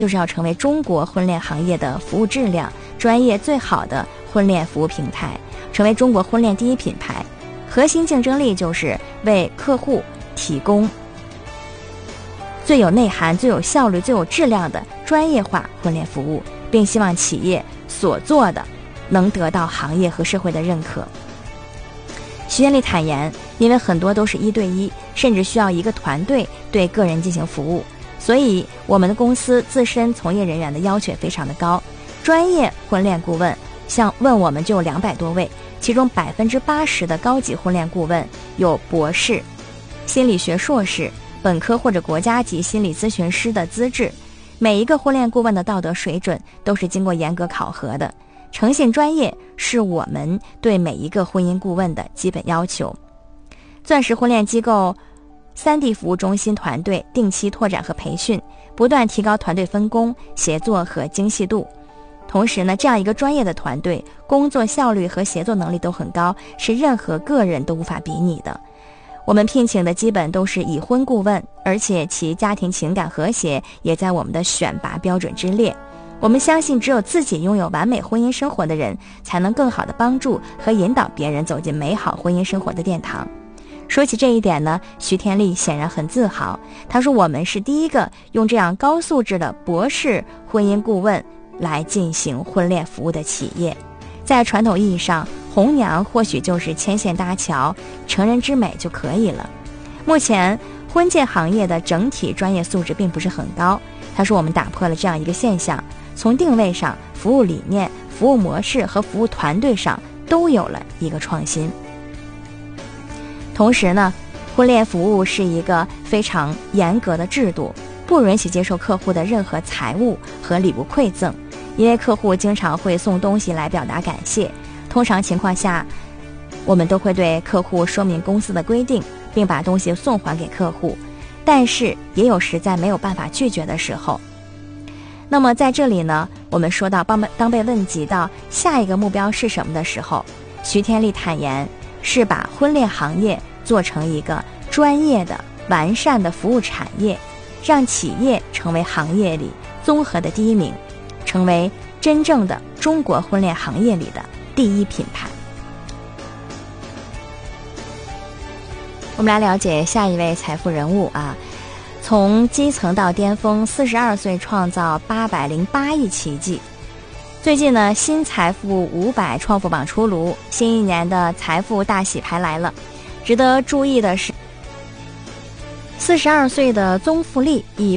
就是要成为中国婚恋行业的服务质量、专业最好的婚恋服务平台，成为中国婚恋第一品牌。核心竞争力就是为客户提供最有内涵、最有效率、最有质量的专业化婚恋服务，并希望企业所做的能得到行业和社会的认可。徐艳丽坦言，因为很多都是1对1，甚至需要一个团队对个人进行服务，所以我们的公司自身从业人员的要求也非常的高。专业婚恋顾问问我们就有200多位，其中80%的高级婚恋顾问有博士、心理学硕士、本科或者国家级心理咨询师的资质。每一个婚恋顾问的道德水准都是经过严格考核的，诚信专业是我们对每一个婚姻顾问的基本要求。钻石婚恋机构3D 服务中心团队定期拓展和培训，不断提高团队分工、协作和精细度。同时呢，这样一个专业的团队，工作效率和协作能力都很高，是任何个人都无法比拟的。我们聘请的基本都是已婚顾问，而且其家庭情感和谐也在我们的选拔标准之列。我们相信，只有自己拥有完美婚姻生活的人，才能更好地帮助和引导别人走进美好婚姻生活的殿堂。说起这一点呢，徐天丽显然很自豪。她说，我们是第一个用这样高素质的博士婚姻顾问来进行婚恋服务的企业。在传统意义上，红娘或许就是牵线搭桥，成人之美就可以了。目前婚介行业的整体专业素质并不是很高。他说，我们打破了这样一个现象，从定位上、服务理念、服务模式和服务团队上都有了一个创新。同时呢，婚恋服务是一个非常严格的制度，不允许接受客户的任何财物和礼物馈赠，因为客户经常会送东西来表达感谢。通常情况下，我们都会对客户说明公司的规定，并把东西送还给客户，但是也有实在没有办法拒绝的时候。那么在这里呢，我们说到当被问及到下一个目标是什么的时候，徐天丽坦言是把婚恋行业做成一个专业的、完善的服务产业，让企业成为行业里综合的第一名，成为真正的中国婚恋行业里的第一品牌。我们来了解下一位财富人物啊，从基层到巅峰，42岁创造808亿奇迹。最近呢，新财富500创富榜出炉，新一年的财富大洗牌来了。值得注意的是，42岁的宗馥莉以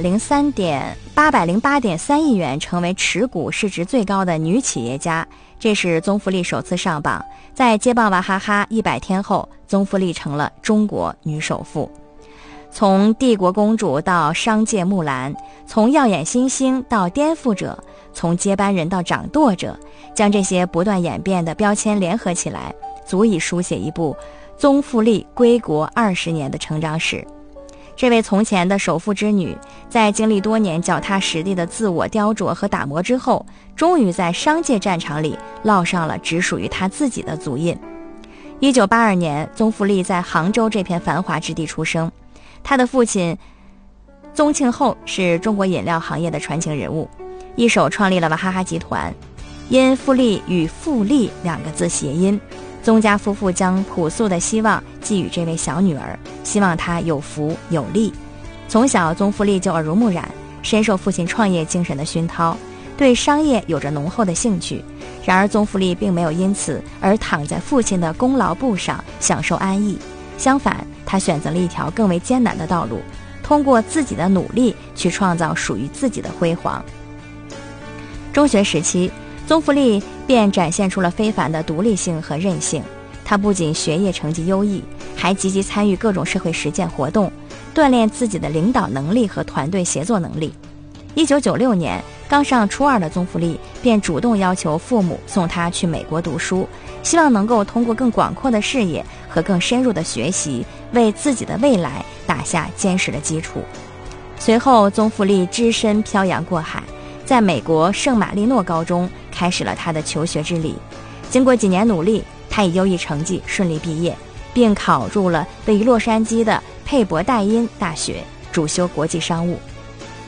808.3亿元成为持股市值最高的女企业家，这是宗馥莉首次上榜。在接棒娃哈哈100天后，宗馥莉成了中国女首富。从帝国公主到商界木兰，从耀眼新星到颠覆者，从接班人到掌舵者，将这些不断演变的标签联合起来，足以书写一部宗馥莉归国20年的成长史。这位从前的首富之女，在经历多年脚踏实地的自我雕琢和打磨之后，终于在商界战场里烙上了只属于她自己的足印。1982年，宗馥莉在杭州这片繁华之地出生。她的父亲宗庆后是中国饮料行业的传奇人物，一手创立了娃哈哈集团。因馥莉与富丽2个字谐音，宗家夫妇将朴素的希望寄予这位小女儿，希望她有福有利。从小，宗馥莉就耳濡目染，深受父亲创业精神的熏陶，对商业有着浓厚的兴趣。然而，宗馥莉并没有因此而躺在父亲的功劳簿上享受安逸，相反，她选择了一条更为艰难的道路，通过自己的努力去创造属于自己的辉煌。中学时期，宗馥莉便展现出了非凡的独立性和韧性。她不仅学业成绩优异，还积极参与各种社会实践活动，锻炼自己的领导能力和团队协作能力。1996年，刚上初2的宗馥莉便主动要求父母送她去美国读书，希望能够通过更广阔的视野和更深入的学习，为自己的未来打下坚实的基础。随后，宗馥莉只身漂洋过海，在美国圣马力诺高中开始了她的求学之旅。经过几年努力，她以优异成绩顺利毕业，并考入了位于洛杉矶的佩伯代因大学，主修国际商务。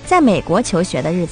在美国求学的日子